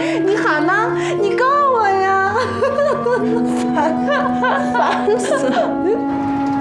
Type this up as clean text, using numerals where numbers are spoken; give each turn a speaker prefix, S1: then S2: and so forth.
S1: 你喊呐，你告我呀！烦死了！